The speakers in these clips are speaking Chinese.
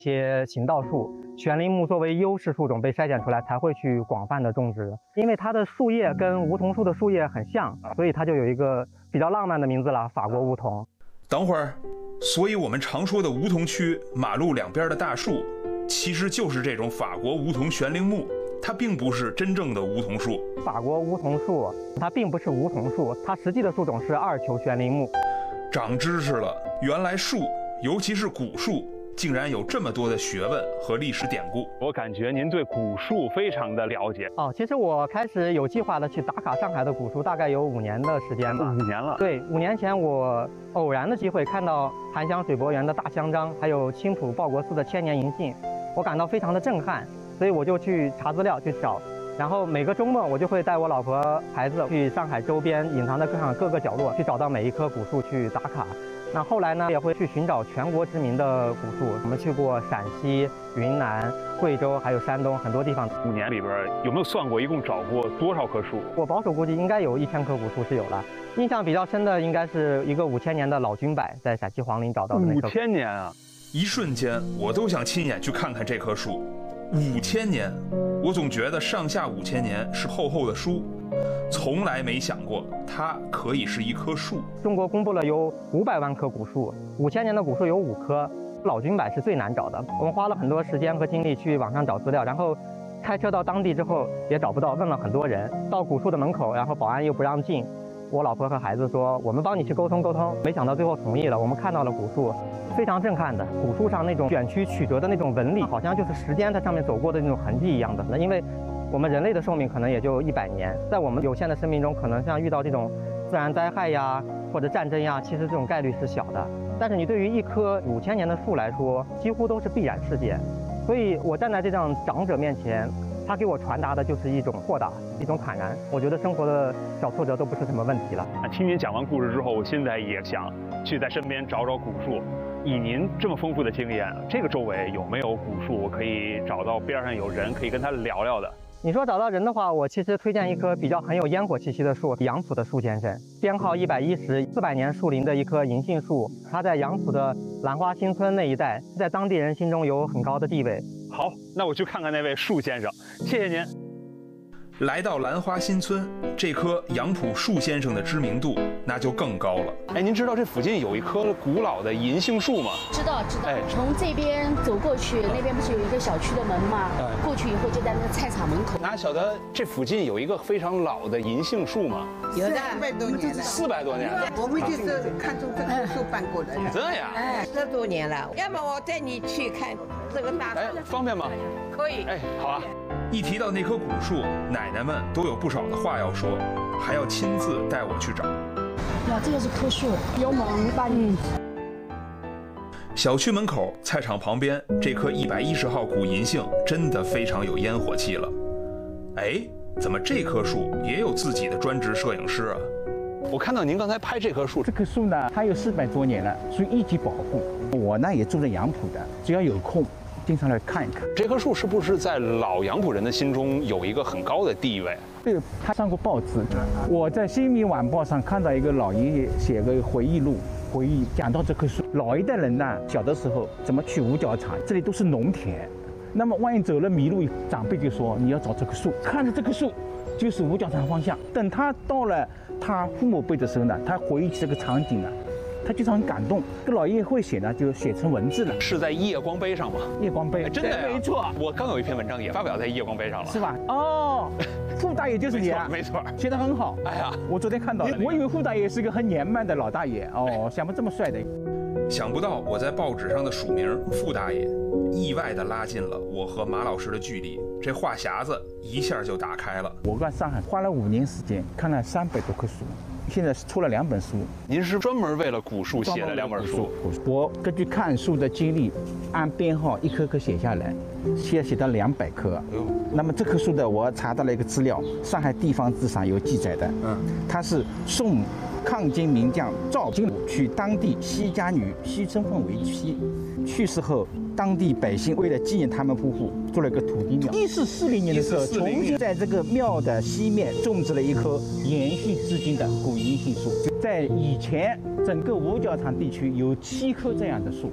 一些行道树，悬铃木作为优势树种被筛选出来，才会去广泛的种植。因为它的树叶跟梧桐树的树叶很像，所以它就有一个比较浪漫的名字了——法国梧桐。 等会儿，所以我们常说的梧桐区马路两边的大树，其实就是这种法国梧桐悬铃木，它并不是真正的梧桐树。 法国梧桐树它并不是梧桐树，它实际的树种是二球悬铃木。 长知识了，原来树，尤其是古树，竟然有这么多的学问和历史典故。 我感觉您对古树非常的了解。 其实我开始有计划的去打卡上海的古树，大概有5年的时间吧。 5年了。 对，5年前我偶然的机会看到檀香水柏园的大香樟，还有青浦报国寺的千年银杏，我感到非常的震撼，所以我就去查资料去找。然后每个周末我就会带我老婆孩子去上海周边隐藏在上海各个角落去找到每一棵古树去打卡。那后来呢，也会去寻找全国知名的古树。我们去过陕西、云南、贵州，还有山东很多地方。 5年里边有没有算过一共找过多少棵树？ 我保守估计应该有1000棵古树是有了。印象比较深的应该是一个5000年的老君柏，在陕西黄陵找到的那棵。 5000年啊！ 一瞬间，我都想亲眼去看看这棵树。5000年，我总觉得上下5000年是厚厚的书，从来没想过它可以是一棵树。 中国公布了有500万棵古树，5000年的古树有5棵，老君柏是最难找的。我们花了很多时间和精力去网上找资料，然后开车到当地之后也找不到，问了很多人。到古树的门口，然后保安又不让进。我老婆和孩子说：“我们帮你去沟通沟通。”没想到最后同意了。我们看到了古树，非常震撼的。古树上那种卷曲曲折的那种纹理，好像就是时间在上面走过的那种痕迹一样的。因为我们人类的寿命可能也就100年，在我们有限的生命中，可能像遇到这种自然灾害呀或者战争呀，其实这种概率是小的。但是你对于一棵5000年的树来说，几乎都是必然事件。所以我站在这样长者面前，他给我传达的就是一种豁达，一种坦然。我觉得生活的小挫折都不是什么问题了。 听您讲完故事之后，我现在也想去在身边找找古树。以您这么丰富的经验，这个周围有没有古树我可以找到边上有人可以跟他聊聊的？ 你说找到人的话，我其实推荐一棵比较很有烟火气息的树，杨浦的树先生，编号110，400年树龄的一棵银杏树。它在杨浦的兰花新村那一带，在当地人心中有很高的地位。 好，那我去看看那位树先生，谢谢您。 来到兰花新村，这棵杨浦树先生的知名度那就更高了。 哎，您知道这附近有一棵古老的银杏树吗？ 知道。从这边走过去，那边不是有一个小区的门吗？过去以后就在那个菜场门口。 哪晓得这附近有一个非常老的银杏树吗？ 有的，400多年了。 400多年了。 我们就是看中这棵树搬过来的。 这样。 10多年了。要么我带你去看这个大树。 方便吗？ 可以。 好啊。 一提到那棵古树，奶奶们都有不少的话要说，还要亲自带我去找。 哇，这个是棵树，有猛大小区门口菜场旁边这棵110号古银杏真的非常有烟火气了。哎，怎么这棵树也有自己的专职摄影师啊？ 我看到您刚才拍这棵树， 这棵树呢，它有400多年了，属于一级保护。我呢也住在杨浦的，只要有空，经常来看一看。 这棵树是不是在老杨浦人的心中有一个很高的地位？ 对，他上过报纸。我在《新民晚报》上看到一个老爷爷写个回忆录，讲到这棵树。老一代人呢，小的时候怎么去五角场，这里都是农田。那么万一走了迷路，长辈就说你要找这棵树，看着这棵树就是五角场方向。等他到了他父母辈的时候呢，他回忆起这个场景呢，他就是很感动。这老爷爷会写呢，就写成文字了。 是在夜光碑上吗？ 夜光碑， 真的呀？ 没错。 我刚有一篇文章也发表在夜光碑上了， 是吧？哦，傅大爷就是你啊， 没错， 写得很好。 哎呀， 我昨天看到了，我以为傅大爷是个很年迈的老大爷哦，想不这么帅的。 想不到我在报纸上的署名傅大爷，意外地拉近了我和马老师的距离，这话匣子一下就打开了。 我在上海花了5年时间，看了300多棵树，现在出了2本书。 您是专门为了古树写了2本书？ 我根据看树的经历，按编号一棵棵写下来，现在写到200棵。那么这棵树的，我查到了一个资料，上海地方志上有记载的。它是宋抗金名将赵金武娶当地西家女西春凤为妻，去世后，当地百姓为了纪念他们夫妇，做了一个土地庙。1440年的时候，重新在这个庙的西面种植了一棵延续至今的古银杏树。在以前，整个五角场地区有7棵这样的树，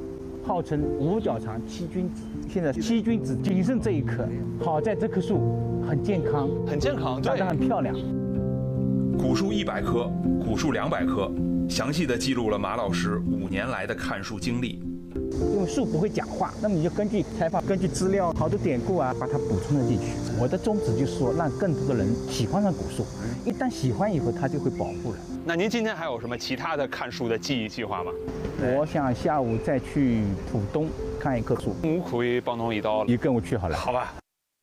号称五角场七君子。现在七君子仅剩这一棵，好在这棵树很健康， 很健康， 长得很漂亮。 古树100棵，古树200棵，详细的记录了马老师5年来的看树经历。 因为树不会讲话，那么你就根据采访、根据资料、好多典故啊，把它补充了进去。我的宗旨就是说，让更多的人喜欢上古树，一旦喜欢以后，它就会保护了。 那您今天还有什么其他的看树的记忆计划吗？ 我想下午再去浦东看一棵树。 我可以帮侬一道， 你跟我去好了。 好吧。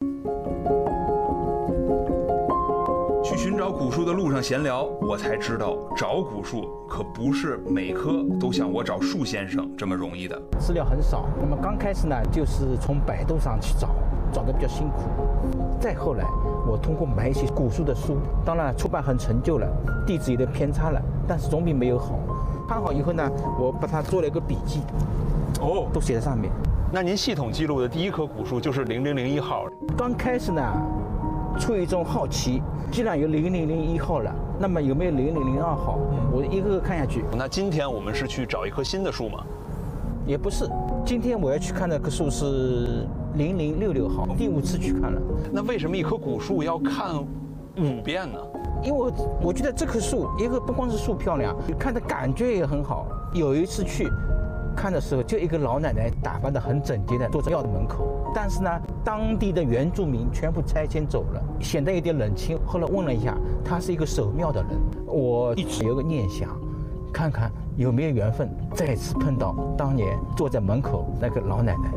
去寻找古树的路上闲聊，我才知道找古树可不是每棵都像我找树先生这么容易的。 资料很少，那么刚开始呢，就是从百度上去找得比较辛苦。再后来，我通过买一些古树的书，当然出版很陈旧了，地址有点偏差了，但是总比没有好。看好以后呢，我把它做了一个笔记，都写在上面。 那您系统记录的第一棵古树就是0001号。 刚开始呢，出于一种好奇，既然有0001号了，那么有没有0002号？我一个个看下去。 那今天我们是去找一棵新的树吗？ 也不是，今天我要去看的棵树是0066号，第5次去看了。 那为什么一棵古树要看5遍呢？ 因为我觉得这棵树，一个不光是树漂亮，看的感觉也很好。有一次去看的时候，就一个老奶奶打扮得很整洁的坐在庙的门口，但是呢，当地的原住民全部拆迁走了，显得有点冷清。后来问了一下，她是一个守庙的人，我一直有个念想，看看有没有缘分再次碰到当年坐在门口那个老奶奶。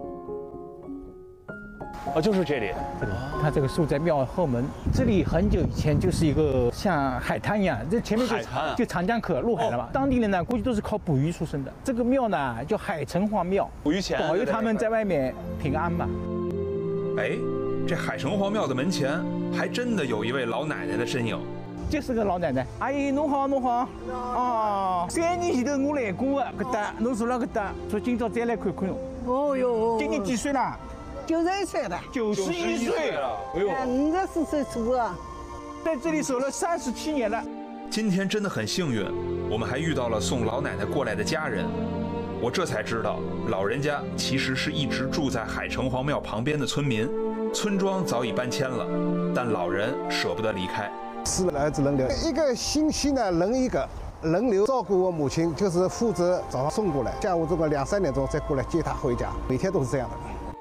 就是这里。 它这个树在庙后门，这里很久以前就是一个像海滩一样，这前面就长江口入海了嘛。当地人呢，估计都是靠捕鱼出身的。这个庙呢叫海城隍庙， 捕鱼钱保佑他们在外面平安嘛。 哎，这海城隍庙的门前还真的有一位老奶奶的身影。 就是个老奶奶，阿姨侬好，侬好。哦，3年前头我来过的，搿搭侬住了搿搭，所以今朝再来看看。 哦哟， 今年几岁了 91岁了 ？91岁了。哎呦 ，54岁出啊， 在这里守了37年了。 今天真的很幸运，我们还遇到了送老奶奶过来的家人。我这才知道，老人家其实是一直住在海城隍庙旁边的村民，村庄早已搬迁了，但老人舍不得离开。 4个儿子轮流，一个星期呢轮一个，轮流照顾我母亲，就是负责早上送过来，下午这个2、3点钟再过来接她回家，每天都是这样的。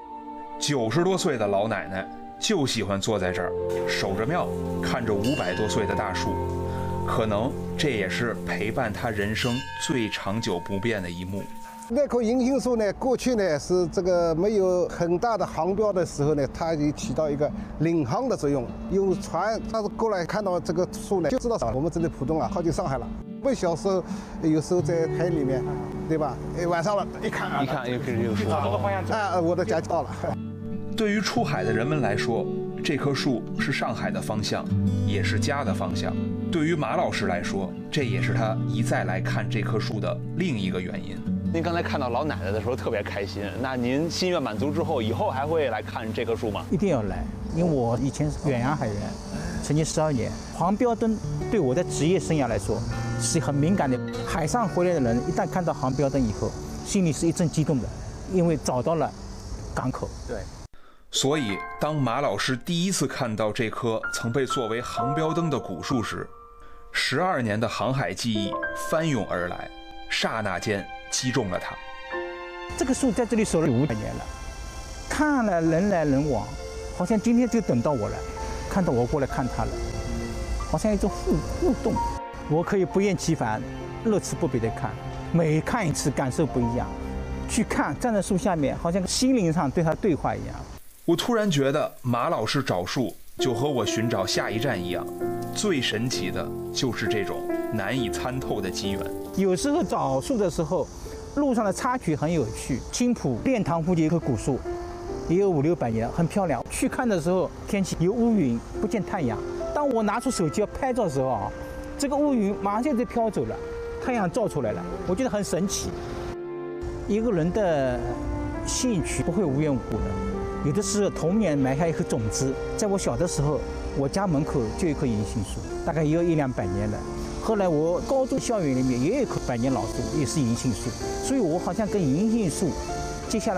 90多岁的老奶奶就喜欢坐在这儿，守着庙，看着500多岁的大树，可能这也是陪伴她人生最长久不变的一幕。 那棵银杏树呢，过去呢是这个没有很大的航标的时候呢，它就起到一个领航的作用。有船，它是过来看到这个树呢，就知道我们这里浦东啊，靠近上海了。我们小时候有时候在海里面，对吧？晚上了，一看又开始有树啊，我的家到了。 对于出海的人们来说，这棵树是上海的方向，也是家的方向。对于马老师来说，这也是他一再来看这棵树的另一个原因。 您刚才看到老奶奶的时候特别开心，那您心愿满足之后，以后还会来看这棵树吗？ 一定要来，因为我以前是远洋海员，曾经12年。黄标灯对我的职业生涯来说是很敏感的。海上回来的人一旦看到航标灯以后，心里是一阵激动的，因为找到了港口。 对。 所以，当马老师第一次看到这棵曾被作为航标灯的古树时，12年的航海记忆翻涌而来，刹那间击中了他。 这个树在这里守了500年了，看了人来人往，好像今天就等到我了，看到我过来看他了，好像一种互动。我可以不厌其烦、乐此不疲地看，每看一次感受不一样。去看，站在树下面，好像心灵上对他对话一样。 我突然觉得马老师找树就和我寻找下一站一样，最神奇的就是这种难以参透的机缘。 有时候找树的时候，路上的插曲很有趣。青浦练塘附近有棵古树，也有500、600年，很漂亮。去看的时候，天气有乌云，不见太阳。当我拿出手机要拍照的时候啊，这个乌云马上就飘走了，太阳照出来了，我觉得很神奇。一个人的兴趣不会无缘无故的。有的是童年埋下一颗种子。在我小的时候，我家门口就有一棵银杏树，大概也有100、200年了。 后来我高中校园里面也有一棵百年老树，也是银杏树，所以我好像跟银杏树结下了